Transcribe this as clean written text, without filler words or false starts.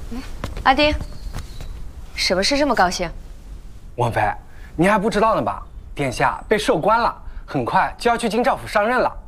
阿丁，什么事这么高兴？ 王妃，你还不知道呢吧？殿下被授官了，很快就要去京兆府上任了。